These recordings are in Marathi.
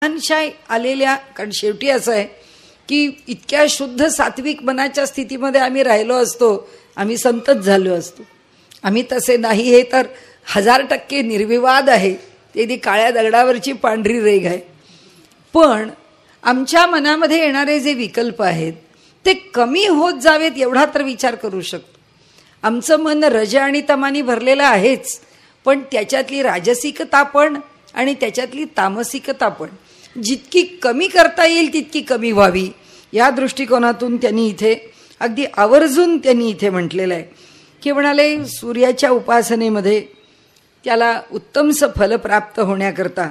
लहानशा आलेल्या, कारण शेवटी असं आहे की इतक्या शुद्ध सात्विक मनाच्या स्थितीमध्ये आम्ही राहिलो असतो, आम्ही संतच झालो असतो. आम्ही तसे नाही, हे तर 1000% निर्विवाद आहे. ते ती काळ्या दगडावरची पांढरी रेघ आहे. पण आमच्या मनामध्ये येणारे जे विकल्प आहेत ते कमी होत जावेत एवढा तर विचार करू शकतो. आमचं मन रज आणि तमानी भरलेलं आहेच, पण त्याच्यातली राजसिकता पण आणि त्याच्यातली तामसिकता पण जितकी कमी करता येईल तितकी कमी व्हावी, या दृष्टिकोनातून त्यांनी इथे अगदी आवर्जून त्यांनी इथे म्हटलेलं आहे की म्हणाले सूर्याच्या उपासनेमध्ये त्याला उत्तमसं फल प्राप्त होण्याकरता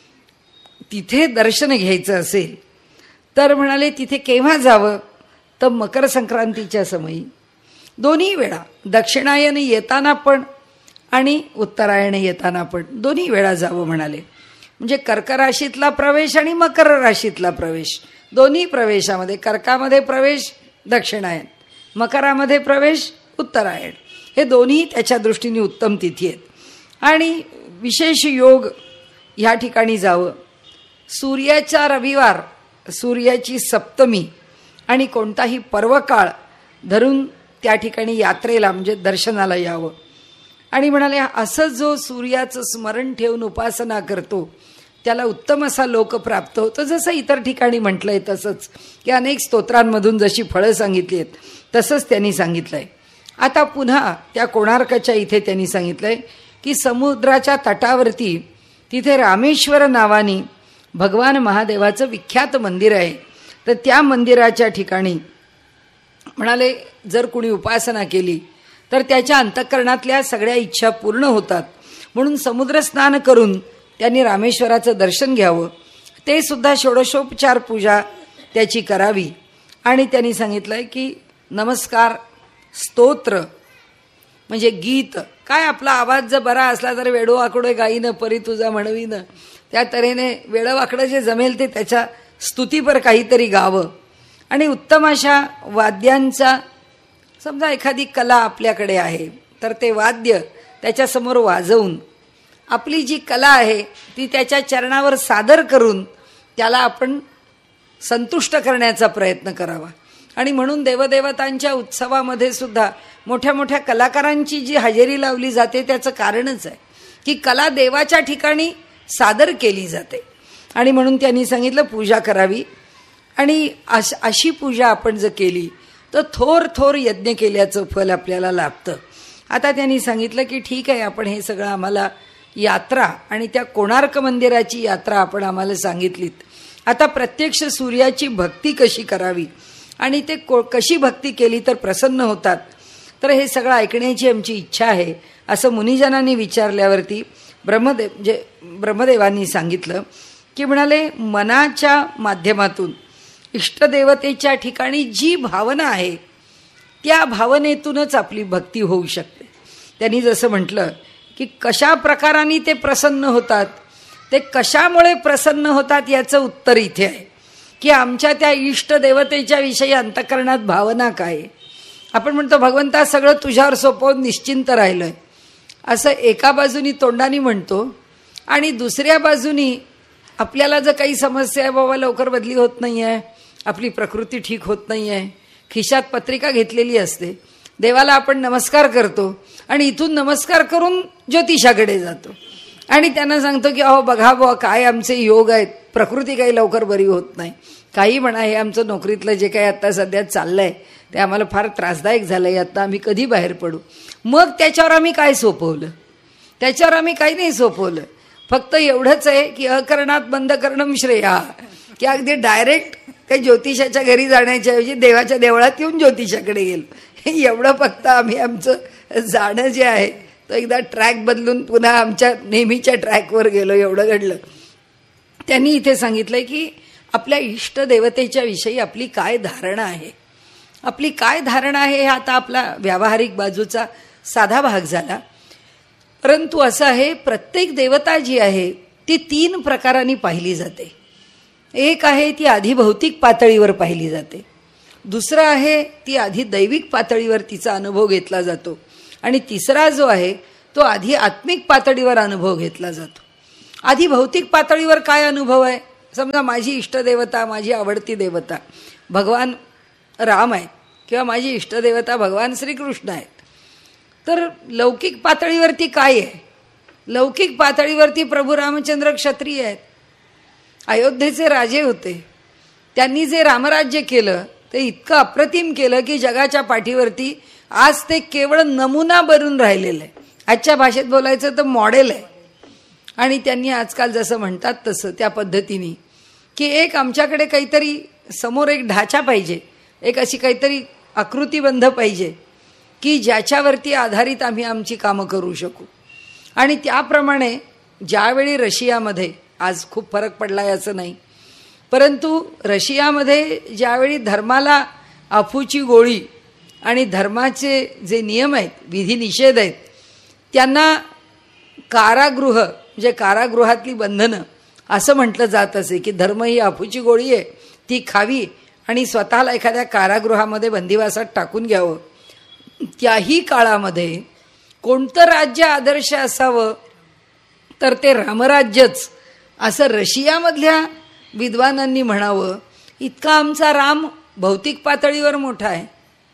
तिथे दर्शन घ्यायचं असेल तर म्हणाले तिथे केव्हा जावं, तर मकर संक्रांतीच्या समयी दोन्ही वेळा, दक्षिणायन येताना पण आणि उत्तरायण येताना पण दोन्ही वेळा जावं म्हणाले. म्हणजे कर्क राशीतला प्रवेश आणि मकर राशीतला प्रवेश, दोन्ही प्रवेशामध्ये, कर्कामध्ये प्रवेश दक्षिणायन, मकरामध्ये प्रवेश उत्तरायण, हे दोन्ही त्याच्या दृष्टीने उत्तम तिथी आहेत. आणि विशेष योग ह्या ठिकाणी जावं. सूर्याचा रविवार, सूर्याची सप्तमी आणि कोणताही पर्वकाळ धरून त्या ठिकाणी यात्रेला म्हणजे दर्शनाला यावं. आणि म्हणाले असं जो सूर्याचं स्मरण ठेवून उपासना करतो त्याला उत्तम असा लोक प्राप्त होतो. जसं इतर ठिकाणी म्हटलंय तसंच की अनेक स्तोत्रांमधून जशी फळं सांगितली आहेत तसंच त्यांनी सांगितलंय. आता पुन्हा त्या कोणार्कच्या इथे त्यांनी सांगितलंय की समुद्राच्या तटावरती तिथे रामेश्वर नावानी भगवान महादेवाचं विख्यात मंदिर आहे. तर त्या मंदिराच्या ठिकाणी म्हणाले जर कुणी उपासना केली तर त्याच्या अंतःकरणातल्या सगळ्या इच्छा पूर्ण होतात. म्हणून समुद्र स्नान करून त्यांनी रामेश्वराचं दर्शन घ्यावं. ते सुद्धा षोडशोपचार पूजा त्याची करावी. आणि त्यांनी सांगितलंय की नमस्कार, स्तोत्र म्हणजे गीत, काय आपला आवाज जर बरा असला तर वेडो आकडे गाईनं परी तुझा म्हणवीनं, त्या तऱ्हेने वेडवाकडं जे जमेल ते त्याच्या स्तुतीपर काहीतरी गावं. आणि उत्तम अशा वाद्यांचा, समजा एखादी कला आपल्याकडे आहे तर ते वाद्य त्याच्यासमोर वाजवून आपली जी कला आहे ती त्याच्या चरणावर सादर करून त्याला आपण संतुष्ट करण्याचा प्रयत्न करावा. आणि म्हणून देवदेवतांच्या उत्सवामध्ये सुद्धा मोठ्या मोठ्या कलाकारांची जी हजेरी लावली जाते त्याचं कारणच आहे की कला देवाच्या ठिकाणी सादर केली जाते. आणि म्हणून त्यांनी सांगितलं पूजा करावी. आणि अशी पूजा आपण जर केली तर थोर थोर यज्ञ केल्याचं फल आपल्याला लाभतं. आता त्यांनी सांगितलं की ठीक आहे, आपण हे सगळं आम्हाला यात्रा आणि त्या कोणार्क मंदिराची यात्रा आपण आम्हाला सांगितलीत. आता प्रत्यक्ष सूर्याची भक्ती कशी करावी आणि ते कशी भक्ती केली तर प्रसन्न होतात, तर हे सगळं ऐकण्याची आमची इच्छा आहे असं मुनिजनांनी विचारल्यावरती ब्रह्मदेवांनी सांगितलं की म्हणाले मनाच्या माध्यमातून इष्टदेवतेच्या ठिकाणी जी भावना आहे त्या भावनेतूनच आपली भक्ती होऊ शकते. त्यांनी जसं म्हटलं की कशा प्रकाराने ते प्रसन्न होतात, ते कशामुळे प्रसन्न होतात याचं उत्तर इथे आहे की आमच्या त्या इष्टदेवतेच्या विषयी अंतःकरणात भावना काय. आपण म्हणतो भगवंता सगळं तुझ्यावर सोपवून निश्चिंत राहिलोय, असं एका बाजूनी तोंडाने म्हणतो आणि दुसऱ्या बाजूनी आपल्याला जर काही समस्या आहे, बाबा लवकर बदली होत नाही आहे, आपली प्रकृती ठीक होत नाही आहे, खिशात पत्रिका घेतलेली असते, देवाला आपण नमस्कार करतो आणि इथून नमस्कार करून ज्योतिषाकडे जातो आणि त्यांना सांगतो की अहो बघा बुवा काय आमचे योग आहेत, प्रकृती काही लवकर बरी होत नाही, काही म्हणा, हे आमचं नोकरीतलं जे काही आता सध्या चाललंय ते आम्हाला फार त्रासदायक झालंय, आता आम्ही कधी बाहेर पडू. मग त्याच्यावर आम्ही काय सोपवलं? त्याच्यावर आम्ही काही नाही सोपवलं. फक्त एवढंच आहे की अकरणात बंद करणं श्रेया, की अगदी डायरेक्ट त्या ज्योतिषाच्या घरी जाण्याच्या ऐवजी देवाच्या देवळात येऊन ज्योतिषाकडे गेलो. एवढं फक्त आम्ही आमचं जाणं जे आहे तो एकदा ट्रॅक बदलून पुन्हा आमच्या नेहमीच्या ट्रॅकवर गेलो, एवढं घडलं. त्यांनी इथे सांगितलंय की आपल्या इष्टदेवतेच्या विषयी आपली काय धारणा आहे, आपली काय धारणा आहे, हे आता आपला व्यावहारिक बाजूचा साधा भाग झाला. परंतु असं आहे, प्रत्येक देवता जी आहे ती 3 प्रकारांनी पाहिली जाते. एक आहे ती आधी भौतिक पातळीवर पाहिली जाते, दुसरं आहे ती आधी दैविक पातळीवर तिचा अनुभव घेतला जातो आणि तिसरा जो आहे तो आधी आत्मिक पातळीवर अनुभव घेतला जातो. आधी भौतिक पातळीवर काय अनुभव आहे समजा माझी इष्टदेवता, माझी आवडती देवता भगवान राम आहेत किंवा माझी इष्टदेवता भगवान श्रीकृष्ण आहेत, तर लौकिक पातळीवरती काय आहे? लौकिक पातळीवरती प्रभू रामचंद्र क्षत्रिय आहेत, अयोध्येचे राजे होते. त्यांनी जे रामराज्य केलं ते इतकं अप्रतिम केलं की जगाच्या पाठीवरती आज ते केवळ नमुना बनून राहिलेलं आहे. आजच्या भाषेत बोलायचं तर मॉडेल आहे. आणि त्यांनी आजकाल जसं म्हणतात तसं त्या पद्धतीने की एक आमच्याकडे काहीतरी समोर एक ढाचा पाहिजे, एक अशी काहीतरी आकृतीबंध पाहिजे की ज्याच्यावरती आधारित आम्ही आमची कामं करू शकू. आणि त्याप्रमाणे ज्यावेळी रशियामध्ये, आज खूप फरक पडला याचं नाही, परंतु रशियामध्ये ज्यावेळी धर्माला अफूची गोळी आणि धर्माचे जे नियम आहेत, विधी निषेध आहेत, त्यांना कारागृह म्हणजे कारागृहातली बंधनं असं म्हटलं जात असे की धर्म ही अफूची गोळी आहे, ती खावी आणि स्वतःला एखाद्या कारागृहामध्ये बंदिवासात टाकून घ्यावं. त्याही काळामध्ये कोणतं राज्य आदर्श असावं तर ते रामराज्यच असं रशियामधल्या विद्वानांनी म्हणावं. इतका आमचा राम भौतिक पातळीवर मोठा आहे.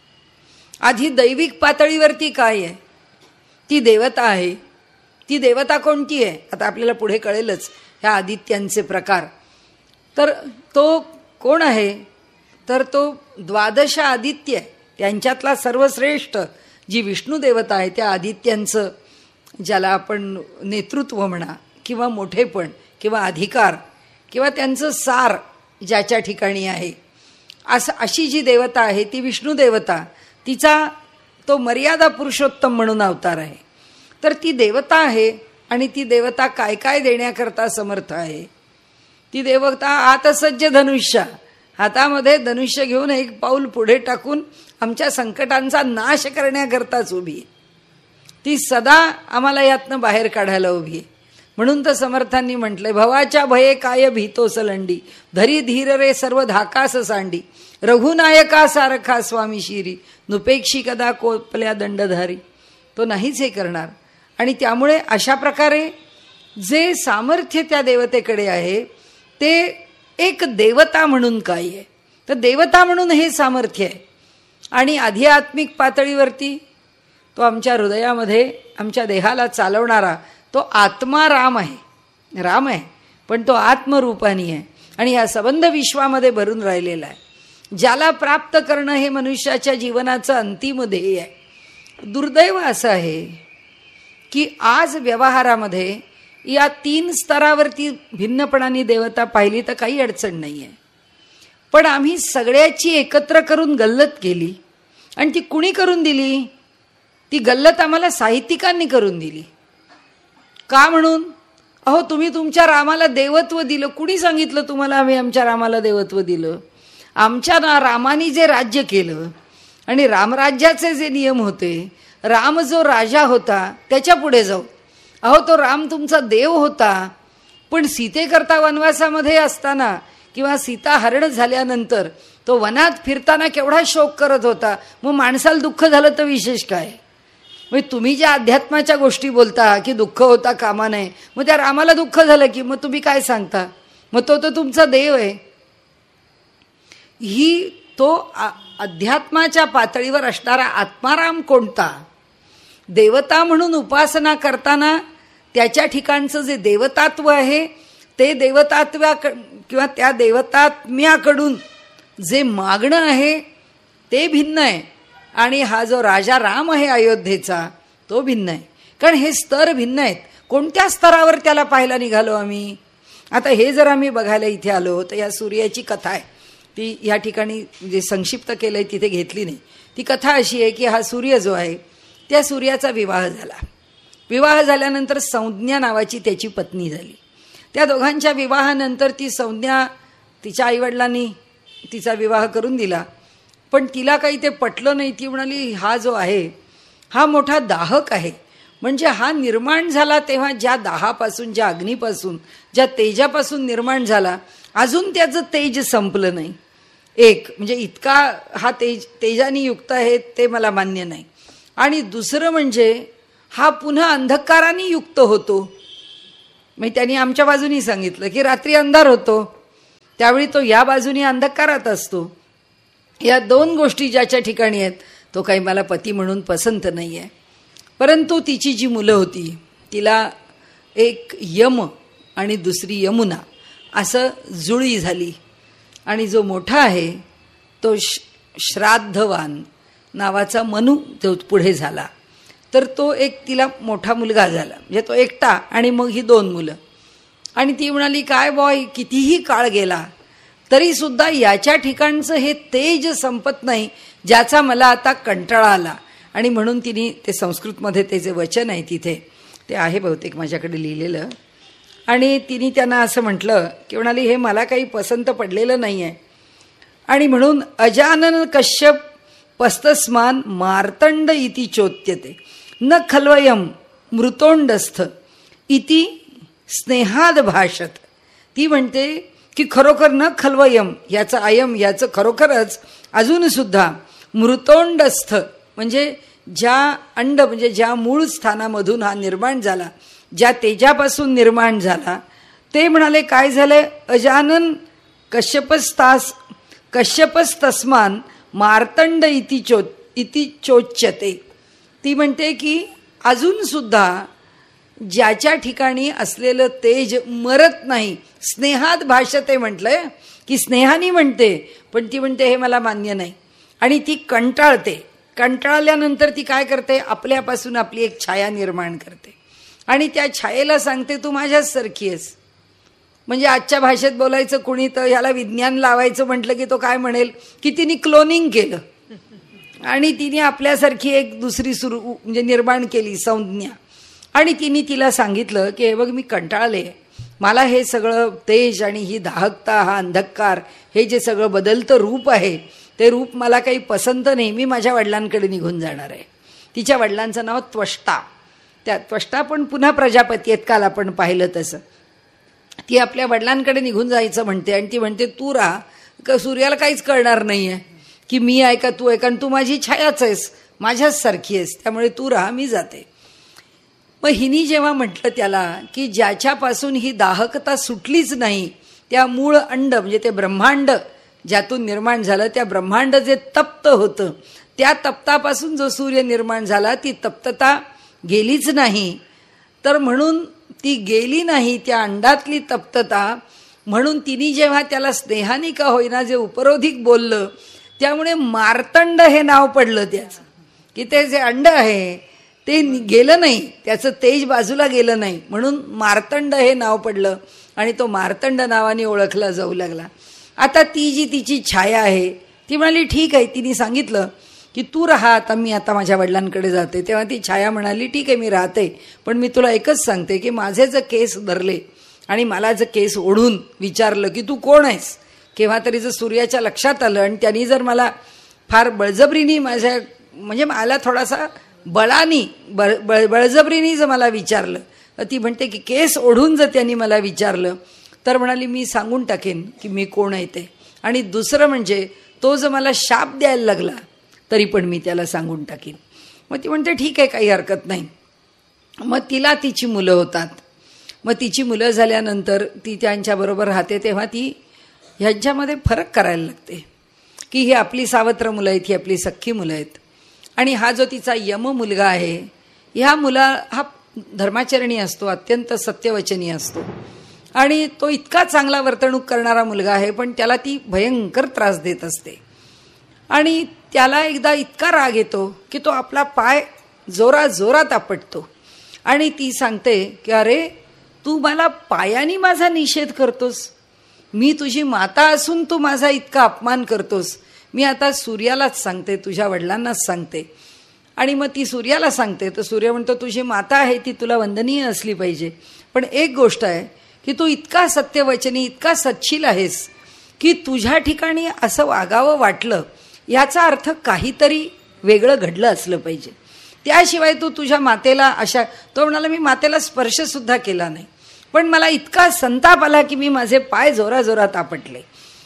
आधी दैविक पातळीवरती काय आहे? ती देवता आहे. ती देवता कोणती आहे? आता आपल्याला पुढे कळेलच ह्या आदित्यांचे प्रकार. तर तो कोण आहे? तर तो द्वादश आदित्य आहे. त्यांच्यातला सर्वश्रेष्ठ जी विष्णू देवता आहे त्या आदित्यांचं, ज्याला आपण नेतृत्व म्हणा किंवा मोठेपण किंवा अधिकार किंवा त्यांचं सार ज्याच्या ठिकाणी आहे, अशी जी देवता आहे ती विष्णू देवता, तिचा तो मर्यादा पुरुषोत्तम म्हणून अवतार आहे. तर ती देवता आहे आणि ती देवता काय काय देण्याकरता समर्थ आहे. ती देवता आतसज्ज धनुष्य, हातामध्ये धनुष्य घेऊन एक पाऊल पुढे टाकून आमच्या संकटांचा नाश करण्याकरताच उभी आहे. ती सदा आम्हाला यातनं बाहेर काढायला उभी आहे. म्हणून तर समर्थांनी म्हटलंय, भवाच्या भये काय भीतो सलंडी, धरी धीर रे सर्व धाकास सांडी, रघुनायका सारखा स्वामी शिरी, नुपेक्षी कदा कोपल्या दंडधारी. तो नाहीच हे करणार. आणि त्यामुळे अशा प्रकारे जे सामर्थ्य त्या देवतेकडे आहे ते एक देवता म्हणून काय आहे, तर देवता म्हणून हे सामर्थ्य आहे. आणि आध्यात्मिक पातळीवरती तो आमच्या हृदयामध्ये आमच्या देहाला चालवणारा तो आत्मा राम आहे. राम आहे पण तो आत्मरूपानी आहे आणि ह्या संबंध विश्वामध्ये भरून राहिलेला आहे, ज्याला प्राप्त करणं हे मनुष्याच्या जीवनाचं अंतिम ध्येय आहे. दुर्दैव असं आहे की आज व्यवहारामध्ये या 3 स्तरावरती भिन्नपणाने देवता पाहिली तर काही अडचण नाही आहे. पण आम्ही सगळ्याची एकत्र करून गल्लत केली. आणि ती कुणी करून दिली? ती गल्लत आम्हाला साहित्यिकांनी करून दिली. का म्हणून? अहो, तुम्ही तुमच्या रामाला देवत्व दिलं. कुणी सांगितलं तुम्हाला आम्ही आमच्या रामाला देवत्व दिलं? आमच्या रामाने जे राज्य केलं आणि रामराज्याचे जे नियम होते, राम जो राजा होता त्याच्या पुढे जाऊ. अहो, तो राम तुमचा देव होता, पण सीतेकरता वनवासामध्ये असताना किंवा सीता हरण झाल्यानंतर तो वनात फिरताना केवढा शोक करत होता. मग माणसाला दुःख झालं तर विशेष काय? मग तुम्ही ज्या अध्यात्माच्या गोष्टी बोलता की दुःख होता कामा नये, मग त्या रामाला दुःख झालं की मग तुम्ही काय सांगता? मग तो तर तुमचा देव आहे. ही तो अध्यात्माच्या पातळीवर असणारा आत्माराम कोणता? देवता म्हणून उपासना करताना त्याच्या ठिकाणचं जे देवतात्व आहे ते देवतात्व किंवा त्या देवतात्म्याकडून जे मागणं आहे ते भिन्न आहे. आणि हा जो राजा राम आहे अयोध्येचा तो भिन्न आहे. कारण हे स्तर भिन्न आहेत. कोणत्या स्तरावर त्याला पाहायला निघालो आम्ही? आता हे जर आम्ही बघायला इथे आलो तर या सूर्याची कथा आहे, ती या ठिकाणी जे संक्षिप्त केलं आहे तिथे घेतली नाही. ती कथा अशी आहे की हा सूर्य जो आहे त्या सूर्याचा विवाह झाला. विवाह झाल्यानंतर संज्ञा नावाची त्याची पत्नी झाली. त्या दोघांच्या विवाहानंतर ती संज्ञा तिच्या आईवडिलांनी तिचा विवाह करून दिला, पण तिला काही ते पटलं नाही. ती म्हणाली, हा जो आहे हा मोठा दाहक आहे. म्हणजे हा निर्माण झाला तेव्हा ज्या दाहापासून, ज्या अग्नीपासून, ज्या तेजापासून निर्माण झाला, अजून त्याचं तेज संपलं नाही. एक म्हणजे इतका हा तेजाने युक्त आहे ते मला मान्य नाही. आणि दुसरं म्हणजे हा पुन्हा अंधकाराने युक्त होतो. मग त्यांनी आमच्या बाजूनी सांगितलं की रात्री अंधार होतो त्यावेळी तो या बाजूने अंधकारात असतो. या दोन गोष्टी ज्याच्या ठिकाणी आहेत तो काही मला पती म्हणून पसंत नाही आहे. परंतु तिची जी मुलं होती तिला एक यम आणि दुसरी यमुना असं जुळी झाली. आणि जो मोठा आहे तो श्राद्धवान नावाचा मनू तो पुढे झाला. तर तो एक तिला मोठा मुलगा झाला, म्हणजे तो एकटा आणि मग ही दोन मुलं. आणि ती म्हणाली, काय बॉय, कितीही काळ गेला तरीसुद्धा याच्या ठिकाणचं हे तेज संपत नाही ज्याचा मला आता कंटाळा आला. आणि म्हणून तिने ते संस्कृतमध्ये त्याचे वचन आहे तिथे, ते आहे बहुतेक माझ्याकडे लिहिलेलं. आणि तिने त्यांना असं म्हटलं की म्हणाली, हे मला काही पसंत पडलेलं नाही आहे. आणि म्हणून अजानन कश्यप पस्तस्मान मार्तंड इति चोत्यते न खल्वयम मृतोंडस्थ इति स्नेहाद भाषत. ती म्हणते की खरोखर न खल्वयम याचं आयम याचं खरोखरच अजूनसुद्धा मृतोंडस्थ म्हणजे ज्या अंड म्हणजे ज्या मूळ स्थानामधून हा निर्माण झाला, ज्या तेजापासून निर्माण झाला, ते म्हणाले काय झालं, अजानन कश्यपस्तस्मान मार्तंड इति चोच्यते. ती म्हणते की अजूनसुद्धा ज्याच्या ठिकाणी असलेलं तेज मरत नाही. स्नेहात भाषते म्हटलंय की स्नेहाने म्हणते, पण ती म्हणते हे मला मान्य नाही. आणि ती कंटाळते. कंटाळल्यानंतर ती काय करते, आपल्यापासून आपली एक छाया निर्माण करते आणि त्या छायेला सांगते तू माझ्याच सारखी आहेस. म्हणजे आजच्या भाषेत बोलायचं कुणी तर ह्याला विज्ञान लावायचं म्हटलं की तो काय म्हणेल की तिने क्लोनिंग केलं आणि तिने आपल्यासारखी एक दुसरी म्हणजे निर्माण केली संज्ञा. आणि तिने तिला सांगितलं की हे बघ मी कंटाळले, मला हे सगळं तेज आणि ही दाहकता, हा अंधकार, हे जे सगळं बदलतं रूप आहे ते रूप मला काही पसंत नाही, मी माझ्या वडिलांकडे निघून जाणार आहे. तिच्या वडिलांचं नाव त्वष्टा. त्या त्वष्टा पण पुन्हा प्रजापती आहेत, काल आपण पाहिलं तसं. ती आपल्या वडिलांकडे निघून जायचं म्हणते आणि ती म्हणते तू राहा, का सूर्याला काहीच कळणार नाही आहे की मी आहे का तू आहे, कारण तू माझी छायाच आहेस, माझ्याच सारखी आहेस, त्यामुळे तू राहा, मी जाते. मग हिनी जेव्हा म्हटलं त्याला की ज्याच्यापासून ही दाहकता सुटलीच नाही, त्या मूळ अंड म्हणजे ते ब्रह्मांड ज्यातून निर्माण झालं, त्या ब्रह्मांड जे तप्त होतं, त्या तप्तापासून जो सूर्य निर्माण झाला ती तप्तता गेलीच नाही. तर म्हणून ती गेली नाही त्या अंडातली तप्तता, म्हणून तिने जेव्हा त्याला स्नेहाने का होईना जे उपरोधिक बोललं, त्यामुळे मार्तंड हे नाव पडलं त्याचं, की ते जे अंड आहे ते गेलं नाही, त्याचं तेज बाजूला गेलं नाही, म्हणून मार्तंड हे नाव पडलं आणि तो मार्तंड नावाने ओळखला जाऊ लागला. आता ती जी तिची छाया आहे ती म्हणाली ठीक आहे. तिने सांगितलं की तू राहा, आता मी आता माझ्या वडिलांकडे जाते. तेव्हा ती छाया म्हणाली ठीक आहे मी राहते, पण मी तुला एकच सांगते की माझे जर केस धरले आणि मला जर केस ओढून विचारलं की तू कोण आहेस, केव्हा तरी जर सूर्याच्या लक्षात आलं आणि त्यांनी जर मला फार बळजबरीने माझ्या म्हणजे मला थोडासा बळानी बळजबरीने जर मला विचारलं, तर ती म्हणते की केस ओढून जर त्यांनी मला विचारलं तर म्हणाली मी सांगून टाकेन की मी कोण आहे ते. आणि दुसरं म्हणजे तो जर मला शाप द्यायला लागला तरी पण मी त्याला सांगून टाकीन. मग ती म्हणते ठीक आहे काही हरकत नाही. मग तिला तिची मुलं होतात. मग तिची मुलं झाल्यानंतर ती त्यांच्याबरोबर राहते, तेव्हा ती ह्यांच्यामध्ये फरक करायला लागते की ही आपली सावत्र मुलं आहेत, ही आपली सख्खी मुलं आहेत. आणि हा जो तिचा यम मुलगा आहे, ह्या हा धर्माचरणी असतो, अत्यंत सत्यवचनी असतो आणि तो इतका चांगला वर्तणूक करणारा मुलगा आहे, पण त्याला ती भयंकर त्रास देत असते. आणि त्याला एकदा इतका राग येतो की तो आपला पाय जोरात आपटतो आणि ती सांगते की अरे तू मला पायाने माझा निषेध करतोस, मी तुझी माता असून तू माझा इतका अपमान करतोस. मी आता सूर्यालाच सांगते, तुझ्या वडिलांनाच सांगते. आणि मग ती सूर्याला सांगते तर सूर्य म्हणतो तुझी माता आहे ती तुला वंदनीय असली पाहिजे, पण एक गोष्ट आहे की तू इतका सत्यवचनी, इतका सच्छील आहेस की तुझ्या ठिकाणी असं वागावं वाटलं याचा अर्थ काहीतरी वेगळं घडलं असलं पाहिजे, त्याशिवाय तू तुझ्या मातेला अशा. तो म्हणाला मी मातेला स्पर्शसुद्धा केला नाही, पण मला इतका संताप आला की मी माझे पाय जोरात आपटले.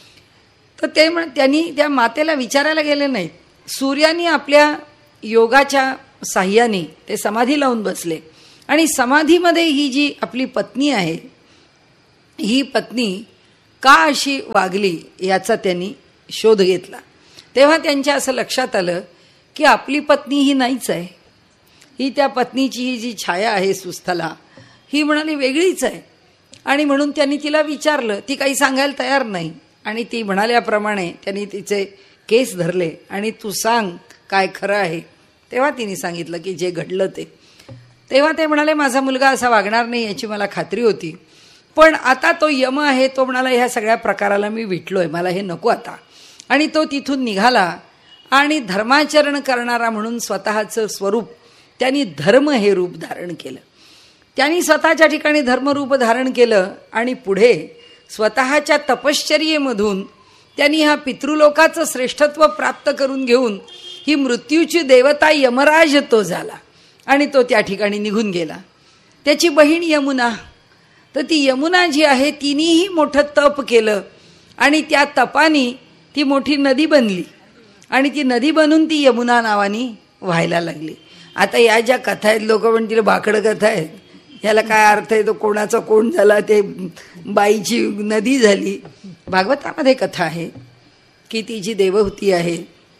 तर त्यांनी त्या मातेला विचारायला गेले नाहीत. सूर्याने आपल्या योगाच्या साह्याने ते समाधी लावून बसले आणि समाधीमध्ये ही जी आपली पत्नी आहे, ही पत्नी का अशी वागली याचा त्यांनी शोध घेतला. तेव्हा त्यांच्या असं लक्षात आलं की आपली पत्नी ही नाहीच आहे, ही त्या पत्नीची ही जी छाया आहे सुस्थला ही म्हणाली वेगळीच आहे. आणि म्हणून त्यांनी तिला विचारलं, ती काही सांगायला तयार नाही. आणि ती म्हणाल्याप्रमाणे त्यांनी तिचे केस धरले आणि तू सांग काय खरं आहे. तेव्हा तिने सांगितलं की जे घडलं ते. तेव्हा ते म्हणाले माझा मुलगा असा वागणार नाही याची मला खात्री होती, पण आता तो यम आहे, तो म्हणाला ह्या सगळ्या प्रकाराला मी विटलोय, मला हे नको आता. आणि तो तिथून निघाला आणि धर्माचरण करणारा म्हणून स्वतःचं स्वरूप त्यांनी धर्म हे रूप धारण केलं. त्यांनी स्वतःच्या ठिकाणी धर्मरूप धारण केलं आणि पुढे स्वतःच्या तपश्चर्येमधून त्यांनी हा पितृलोकाचं श्रेष्ठत्व प्राप्त करून घेऊन ही मृत्यूची देवता यमराज तो झाला आणि तो त्या ठिकाणी निघून गेला. त्याची बहीण यमुना, तर ती यमुना जी आहे तिनेही मोठं तप केलं आणि त्या तपाने ती मोठी नदी बनली आणि ती नदी बनून ती यमुना नावानी व्हायला लागली. आता या ज्या कथा आहेत लोक म्हणतील बाकडं कथा आहेत, याला काय अर्थ आहे, तो कोणाचा कोण झाला, ते बाईची नदी झाली. भागवतामध्ये कथा आहे की ती जी देवहूती आहे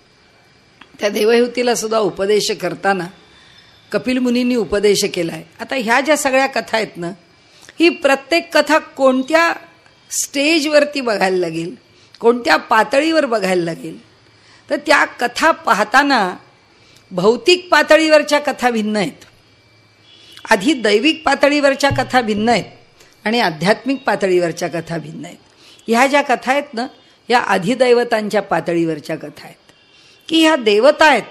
त्या देवहूतीला सुद्धा उपदेश करताना कपिल मुनींनी उपदेश केला आहे. आता ह्या ज्या सगळ्या कथा आहेत ना, ही प्रत्येक कथा कोणत्या स्टेजवरती बघायला लागेल, कोणत्या पातळीवर बघायला लागेल, तर त्या कथा पाहताना भौतिक पातळीवरच्या कथा भिन्न आहेत, आधी दैविक पातळीवरच्या कथा भिन्न आहेत आणि आध्यात्मिक पातळीवरच्या कथा भिन्न आहेत. ह्या ज्या कथा आहेत ना, या अधिदैवतांच्या पातळीवरच्या कथा आहेत की ह्या देवता आहेत.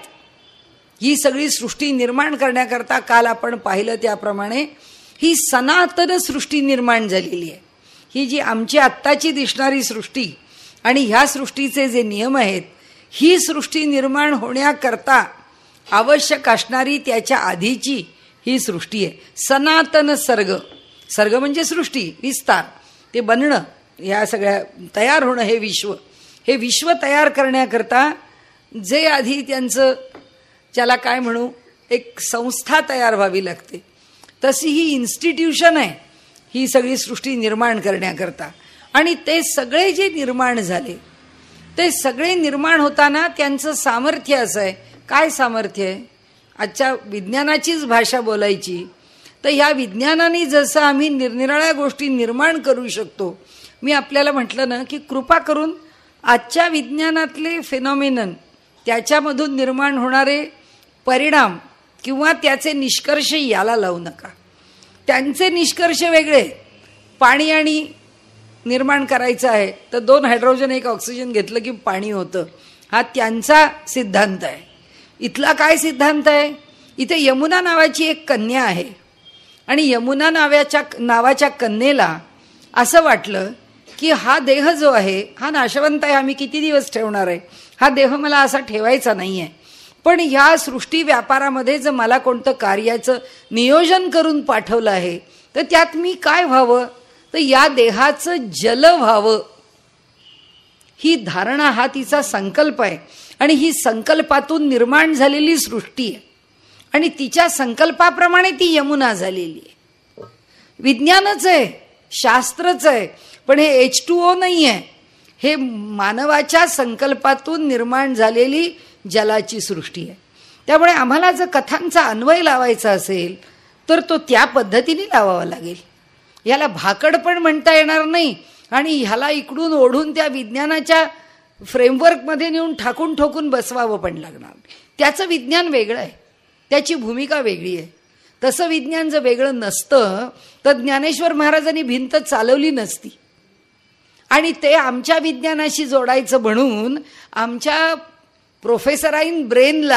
ही सगळी सृष्टी निर्माण करण्याकरता काल आपण पाहिलं त्याप्रमाणे ही सनातन सृष्टी निर्माण झालेली आहे. ही जी आमची आत्ताची दिसणारी सृष्टी आणि ह्या सृष्टीचे जे नियम आहेत, ही सृष्टी निर्माण होण्याकरता आवश्यक असणारी त्याच्या आधीची ही सृष्टी आहे. सनातन सर्ग, सर्ग म्हणजे सृष्टी, विस्तार, ते बनणं, या सगळ्या तयार होणं, हे विश्व तयार करण्याकरता जे आधी त्यांचं ज्याला काय म्हणू एक संस्था तयार व्हावी लागते, तशी ही इन्स्टिट्यूशन आहे ही सगळी सृष्टी निर्माण करण्याकरता. आणि ते सगळे जे निर्माण झाले ते सगळे निर्माण होताना त्यांचं सामर्थ्य असं आहे. काय सामर्थ्य आहे? आजच्या विज्ञानाचीच भाषा बोलायची तर ह्या विज्ञानाने जसं आम्ही निरनिराळ्या गोष्टी निर्माण करू शकतो, मी आपल्याला म्हटलं ना की कृपा करून आजच्या विज्ञानातले फेनॉमिनन, त्याच्यामधून निर्माण होणारे परिणाम किंवा त्याचे निष्कर्ष याला लावू नका. त्यांचे निष्कर्ष वेगळे. पाणी आणि निर्माण करायचं आहे तर 2 हायड्रोजन 1 ऑक्सिजन घेतलं की पाणी होतं, हा त्यांचा सिद्धांत आहे. इथला काय सिद्धांत आहे? इथे यमुना नावाची एक कन्या आहे आणि यमुना नावाच्या कन्येला असं वाटलं की हा देह जो आहे हा नाशवंत आहे, आम्ही किती दिवस ठेवणार आहे, हा देह मला असा ठेवायचा नाही आहे. पण ह्या सृष्टी व्यापारामध्ये जर मला कोणतं कार्याचं नियोजन करून पाठवलं आहे तर त्यात मी काय व्हावं, तर या देहाचं जल व्हावं, ही धारणा, हा तिचा संकल्प आहे. आणि ही संकल्पातून निर्माण झालेली सृष्टी आहे आणि तिच्या संकल्पाप्रमाणे ती यमुना झालेली आहे. विज्ञानच आहे, शास्त्रच आहे, पण हे H2O नाही आहे, हे मानवाच्या संकल्पातून निर्माण झालेली जलाची सृष्टी आहे. त्यामुळे आम्हाला जर कथांचा अन्वय लावायचा असेल तर तो त्या पद्धतीने लावावा लागेल. याला भाकड पण म्हणता येणार नाही आणि ह्याला इकडून ओढून त्या विज्ञानाच्या फ्रेमवर्कमध्ये नेऊन ठाकून ठोकून बसवावं पण लागणार. त्याचं विज्ञान वेगळं आहे, त्याची भूमिका वेगळी आहे. तसं विज्ञान जर वेगळं नसतं तर ज्ञानेश्वर महाराजांनी भिंत चालवली नसती आणि ते आमच्या विज्ञानाशी जोडायचं म्हणून आमच्या प्रोफेसराईन ब्रेनला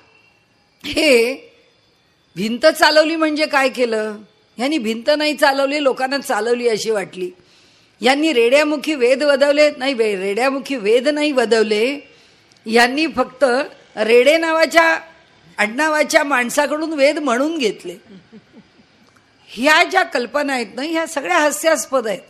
हे भिंत चालवली म्हणजे काय केलं, ह्यांनी भिंत नाही चालवली, लोकांना चालवली अशी वाटली. यांनी रेड्यामुखी वेद वदवले नाही, रेड्यामुखी वेद नाही वदवले, यांनी फक्त रेडे नावाच्या आडनावाच्या माणसाकडून वेद म्हणून घेतले. ह्या ज्या कल्पना आहेत ना, ह्या सगळ्या हास्यास्पद आहेत.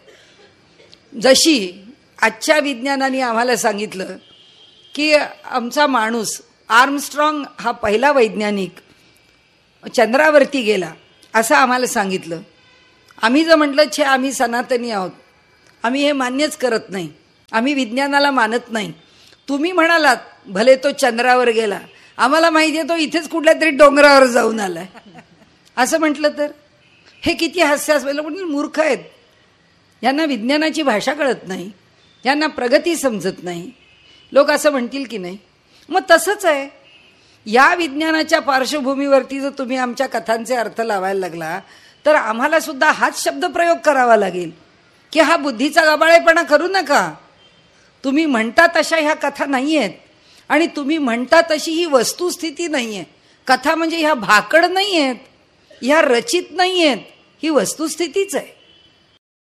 जशी आजच्या विज्ञानाने आम्हाला सांगितलं की आमचा माणूस आर्मस्ट्रॉंग हा पहिला वैज्ञानिक चंद्रावरती गेला असं आम्हाला सांगितलं. आम्ही जर म्हटलं आम्ही सनातनी आहोत, आम्ही हे मान्यच करत नाही, आम्ही विज्ञानाला मानत नाही. तुम्ही म्हणालात भले तो चंद्रावर गेला, आम्हाला माहिती आहे तो इथेच कुठल्या तरी डोंगरावर जाऊन आलाय, असं म्हटलं तर हे किती हास्यास्पद. म्हणजे मूर्ख आहेत, यांना विज्ञानाची भाषा कळत नाही, यांना प्रगती समजत नाही. लोक असं म्हणतील की नाही. मग तसंच आहे, या विज्ञानाच्या पार्श्वभूमीवरती जर तुम्ही आमच्या कथांचे अर्थ लावायला लागला तर आम्हाला सुद्धा हाच शब्दप्रयोग करावा लागेल की हा बुद्धीचा गबाळेपणा करू नका. तुम्ही म्हणता तशा ह्या कथा नाही आहेत आणि तुम्ही म्हणता तशी ही वस्तुस्थिती नाही आहे. कथा म्हणजे ह्या भाकड नाही आहेत, ह्या रचित नाही आहेत, ही वस्तुस्थितीच आहे.